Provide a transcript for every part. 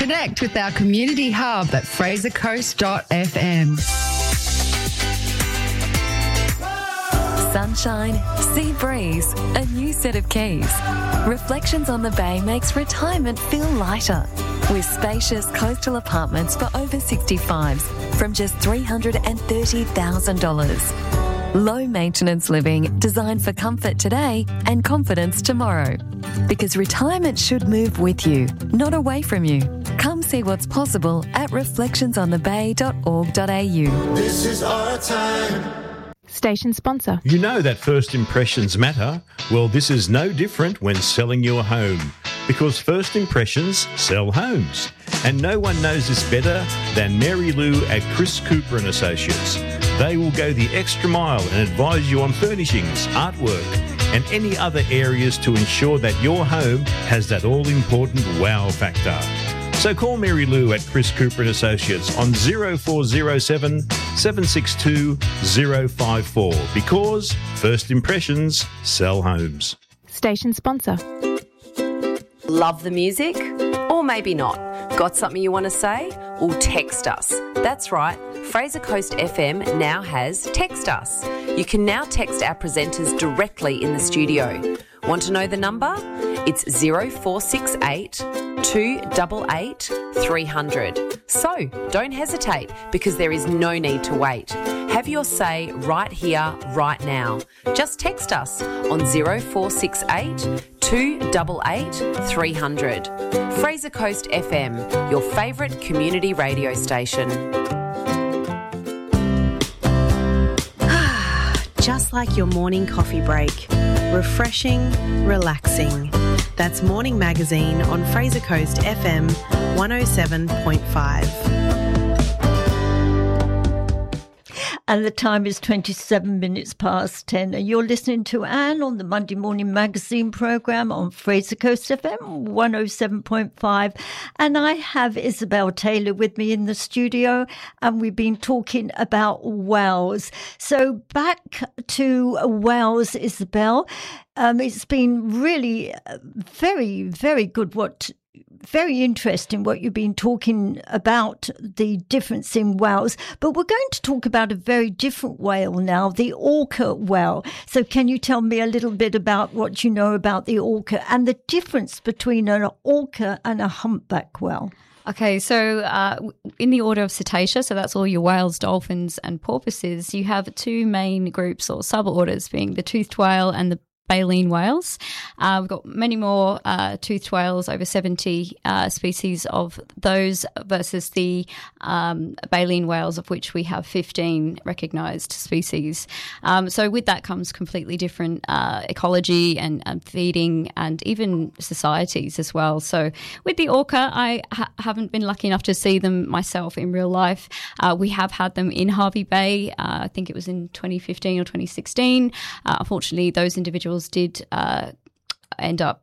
Connect with our community hub at frasercoast.fm. Sunshine, sea breeze, a new set of keys. Reflections on the Bay makes retirement feel lighter. With spacious coastal apartments for over 65s from just $330,000. Low maintenance living designed for comfort today and confidence tomorrow. Because retirement should move with you, not away from you. Come see what's possible at reflectionsonthebay.org.au. This is our time. Station sponsor. You know that first impressions matter? Well, this is no different when selling your home, because first impressions sell homes. And no one knows this better than Mary Lou at Chris Cooper and Associates. They will go the extra mile and advise you on furnishings, artwork, and any other areas to ensure that your home has that all-important wow factor. So call Mary Lou at Chris Cooper and Associates on 0407 762 054, because first impressions sell homes. Station sponsor. Love the music? Or maybe not. Got something you want to say? Well, text us. That's right, Fraser Coast FM now has Text Us. You can now text our presenters directly in the studio. Want to know the number? It's 0468 288 300. So don't hesitate, because there is no need to wait. Have your say right here, right now. Just text us on 0468 288 300. Fraser Coast FM, your favourite community radio station. Just like your morning coffee break. Refreshing, relaxing. That's Morning Magazine on Fraser Coast FM 107.5. And the time is 27 minutes past 10. And you're listening to Anne on the Monday Morning Magazine programme on Fraser Coast FM 107.5. And I have Isabel Taylor with me in the studio, and we've been talking about whales. So back to whales, Isabel. It's been really very, very good very interesting what you've been talking about, the difference in whales. But we're going to talk about a very different whale now, the orca whale. So can you tell me a little bit about what you know about the orca and the difference between an orca and a humpback whale? Okay, so in the order of Cetacea, so that's all your whales, dolphins and porpoises, you have two main groups or suborders, being the toothed whale and the baleen whales. We've got many more toothed whales, over 70 species of those, versus the baleen whales, of which we have 15 recognised species. So with that comes completely different ecology and feeding and even societies as well. So with the orca, I haven't been lucky enough to see them myself in real life. We have had them in Hervey Bay. I think it was in 2015 or 2016. Unfortunately, those individuals did end up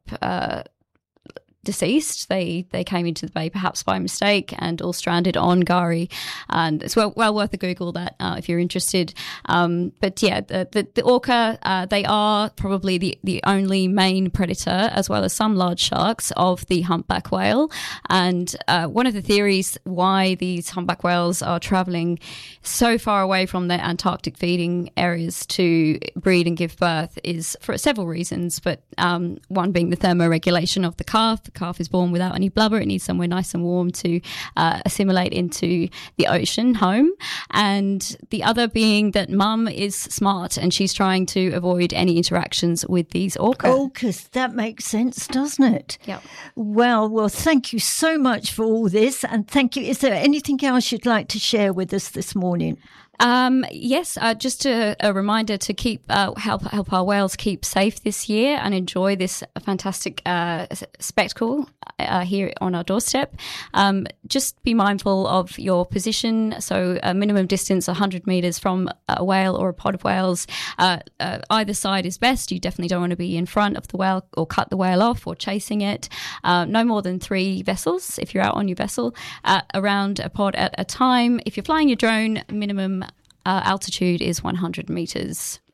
deceased. They came into the bay perhaps by mistake and all stranded on Gari, and it's well worth a Google that if you're interested. But yeah, the orca, they are probably the only main predator, as well as some large sharks, of the humpback whale. And one of the theories why these humpback whales are travelling so far away from their Antarctic feeding areas to breed and give birth is for several reasons, but one being the thermoregulation of the calf. The calf is born without any blubber. It needs somewhere nice and warm to assimilate into the ocean home. And the other being that mum is smart and she's trying to avoid any interactions with these orca. Orcas, that makes sense, doesn't it? Yep. Well, thank you so much for all this, and thank you. Is there anything else you'd like to share with us this morning? Yes, just a reminder to keep help our whales keep safe this year and enjoy this fantastic spectacle here on our doorstep. Just be mindful of your position. So a minimum distance 100 metres from a whale or a pod of whales. Either side is best. You definitely don't want to be in front of the whale or cut the whale off or chasing it. No more than 3 vessels, if you're out on your vessel, around a pod at a time. If you're flying your drone, minimum altitude is 100 metres.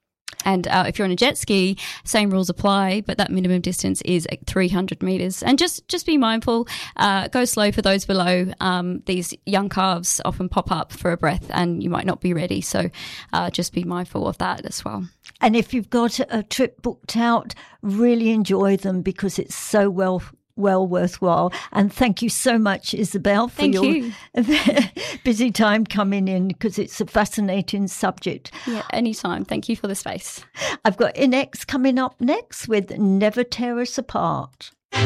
And if you're on a jet ski, same rules apply, but that minimum distance is 300 metres. And just be mindful, go slow for those below. These young calves often pop up for a breath and you might not be ready. So just be mindful of that as well. And if you've got a trip booked out, really enjoy them because it's so well worthwhile. And thank you so much, Isabel, for your busy time coming in because it's a fascinating subject. Yeah, anytime. Thank you for the space. I've got Inex coming up next with Never Tear Us Apart.